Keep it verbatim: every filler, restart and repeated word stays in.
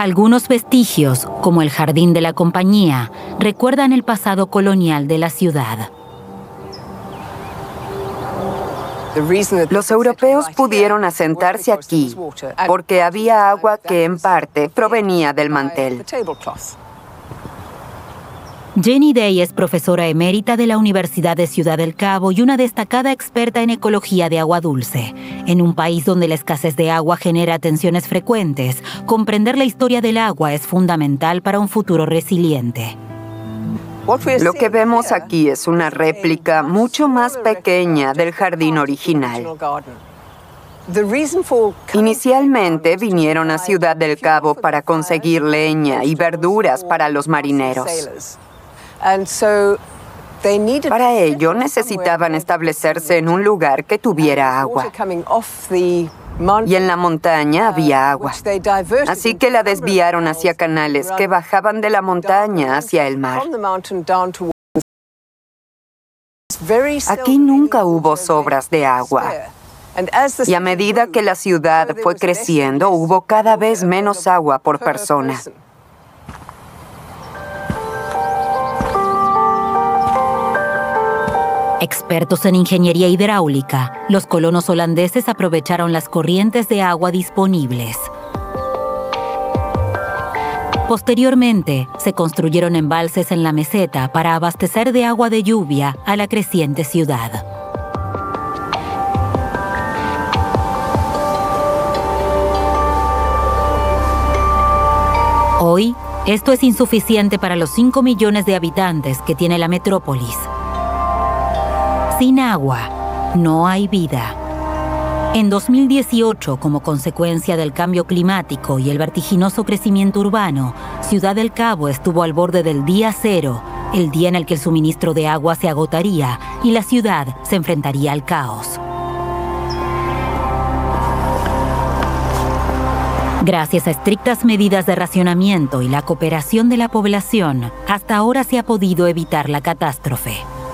Algunos vestigios, como el Jardín de la Compañía, recuerdan el pasado colonial de la ciudad. Los europeos pudieron asentarse aquí porque había agua que en parte provenía del mantel. Jenny Day es profesora emérita de la Universidad de Ciudad del Cabo y una destacada experta en ecología de agua dulce. En un país donde la escasez de agua genera tensiones frecuentes, comprender la historia del agua es fundamental para un futuro resiliente. Lo que vemos aquí es una réplica mucho más pequeña del jardín original. Inicialmente vinieron a Ciudad del Cabo para conseguir leña y verduras para los marineros. Para ello necesitaban establecerse en un lugar que tuviera agua. Y en la montaña había agua. Así que la desviaron hacia canales que bajaban de la montaña hacia el mar. Aquí nunca hubo sobras de agua. Y a medida que la ciudad fue creciendo, hubo cada vez menos agua por persona. Expertos en ingeniería hidráulica, los colonos holandeses aprovecharon las corrientes de agua disponibles. Posteriormente, se construyeron embalses en la meseta para abastecer de agua de lluvia a la creciente ciudad. Hoy, esto es insuficiente para los cinco millones de habitantes que tiene la metrópolis. Sin agua, no hay vida. En dos mil dieciocho, como consecuencia del cambio climático y el vertiginoso crecimiento urbano, Ciudad del Cabo estuvo al borde del día cero, el día en el que el suministro de agua se agotaría y la ciudad se enfrentaría al caos. Gracias a estrictas medidas de racionamiento y la cooperación de la población, hasta ahora se ha podido evitar la catástrofe.